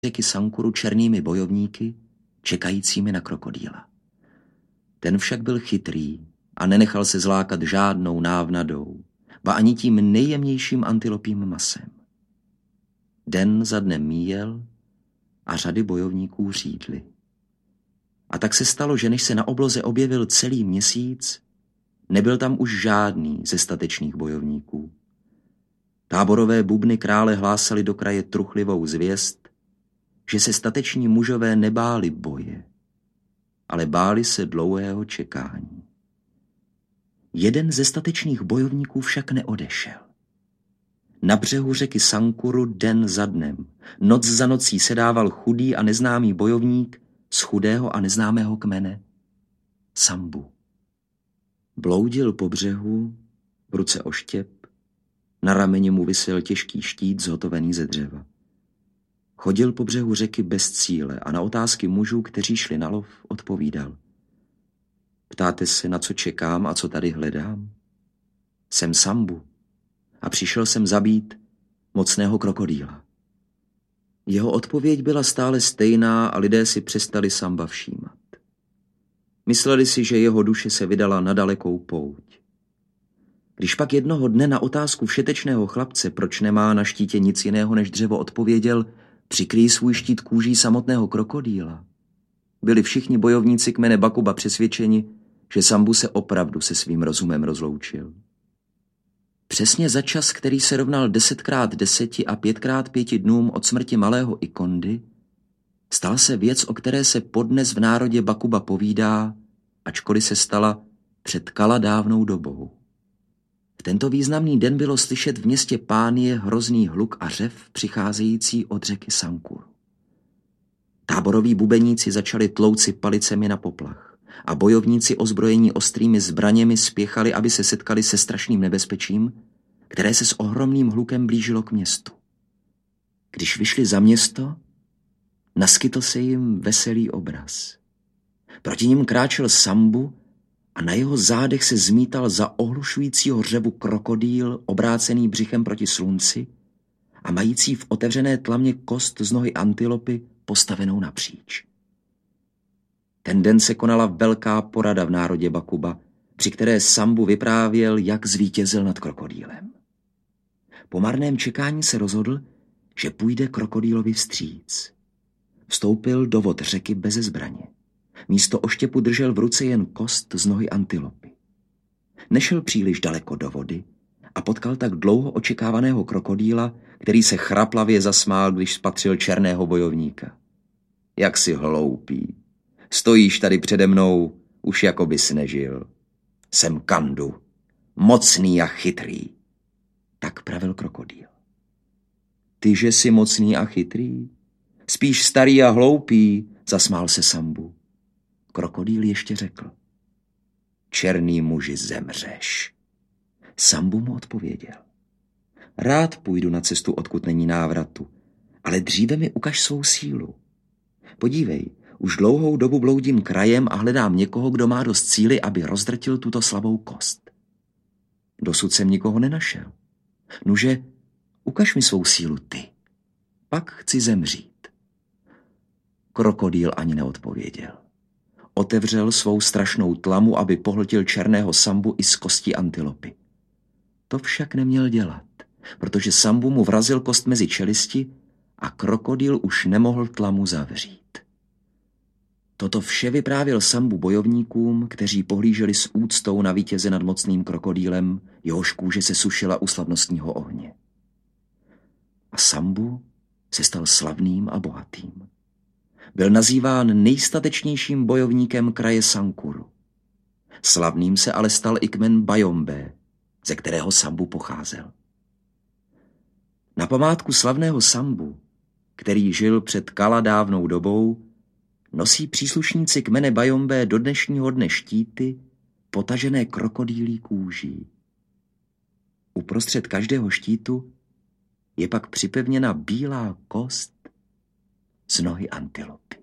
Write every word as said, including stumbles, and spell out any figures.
řeky Sankuru černými bojovníky, čekajícími na krokodýla. Ten však byl chytrý a nenechal se zlákat žádnou návnadou, ba ani tím nejjemnějším antilopím masem. Den za dnem míjel a řady bojovníků řídly. A tak se stalo, že než se na obloze objevil celý měsíc, nebyl tam už žádný ze statečných bojovníků. Táborové bubny krále hlásali do kraje truchlivou zvěst, že se stateční mužové nebáli boje, ale báli se dlouhého čekání. Jeden ze statečných bojovníků však neodešel. Na břehu řeky Sankuru den za dnem, noc za nocí sedával chudý a neznámý bojovník z chudého a neznámého kmene Sambu. Bloudil po břehu, v ruce oštěp, na rameni mu visel těžký štít zhotovený ze dřeva. Chodil po břehu řeky bez cíle a na otázky mužů, kteří šli na lov, odpovídal. Ptáte se, na co čekám a co tady hledám? Jsem Sambu a přišel jsem zabít mocného krokodýla. Jeho odpověď byla stále stejná a lidé si přestali Samba všímat. Mysleli si, že jeho duše se vydala na dalekou pouť. Když pak jednoho dne na otázku všetečného chlapce, proč nemá na štítě nic jiného než dřevo, odpověděl, přikryj svůj štít kůží samotného krokodýla, byli všichni bojovníci kmene Bakuba přesvědčeni, že Sambu se opravdu se svým rozumem rozloučil. Přesně za čas, který se rovnal desetkrát deseti a pětkrát pěti dnům od smrti malého Ikondy, stala se věc, o které se podnes v národě Bakuba povídá, ačkoliv se stala před kala dávnou dobou. V tento významný den bylo slyšet v městě Pánie hrozný hluk a řev přicházející od řeky Sankuru. Táboroví bubeníci začali tlouci palicemi na poplach a bojovníci ozbrojení ostrými zbraněmi spěchali, aby se setkali se strašným nebezpečím, které se s ohromným hlukem blížilo k městu. Když vyšli za město, naskytl se jim veselý obraz. Proti nim kráčel Sambu a na jeho zádech se zmítal za ohlušujícího řevu krokodýl obrácený břichem proti slunci a mající v otevřené tlamě kost z nohy antilopy postavenou napříč. Ten den se konala velká porada v národě Bakuba, při které Sambu vyprávěl, jak zvítězil nad krokodýlem. Po marném čekání se rozhodl, že půjde krokodýlovi vstříc. Vstoupil do vod řeky beze zbraně. Místo oštěpu držel v ruce jen kost z nohy antilopy. Nešel příliš daleko do vody a potkal tak dlouho očekávaného krokodýla, který se chraplavě zasmál, když spatřil černého bojovníka. Jak jsi hloupý. Stojíš tady přede mnou, už jako bys nežil. Jsem Kandu, mocný a chytrý. Tak pravil krokodýl. Ty, že jsi mocný a chytrý? Spíš starý a hloupý, zasmál se Sambu. Krokodýl ještě řekl. Černý muži, zemřeš. Sambu mu odpověděl. Rád půjdu na cestu, odkud není návratu, ale dříve mi ukaž svou sílu. Podívej, už dlouhou dobu bloudím krajem a hledám někoho, kdo má dost síly, aby rozdrtil tuto slabou kost. Dosud jsem nikoho nenašel. Nuže, ukaž mi svou sílu ty. Pak chci zemřít. Krokodýl ani neodpověděl. Otevřel svou strašnou tlamu, aby pohltil černého Sambu i z kosti antilopy. To však neměl dělat, protože Sambu mu vrazil kost mezi čelisti a krokodýl už nemohl tlamu zavřít. Toto vše vyprávěl Sambu bojovníkům, kteří pohlíželi s úctou na vítěze nad mocným krokodýlem, jehož kůže se sušila u slavnostního ohně. A Sambu se stal slavným a bohatým. Byl nazýván nejstatečnějším bojovníkem kraje Sankuru. Slavným se ale stal i kmen Bayombe, ze kterého Sambu pocházel. Na památku slavného Sambu, který žil před kala dávnou dobou, nosí příslušníci kmene Bayombe do dnešního dne štíty potažené krokodýlí kůží. Uprostřed každého štítu je pak připevněna bílá kost z nohy antilopy.